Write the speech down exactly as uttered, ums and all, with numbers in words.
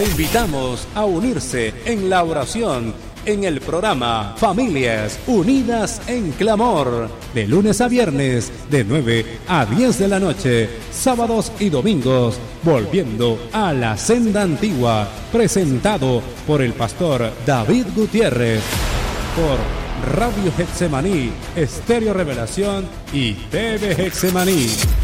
te invitamos a unirse en la oración en el programa Familias Unidas en Clamor, de lunes a viernes, de nueve a diez de la noche, sábados y domingos, volviendo a la senda antigua, presentado por el pastor David Gutiérrez, por Radio Getsemaní, Estéreo Revelación y T V Getsemaní.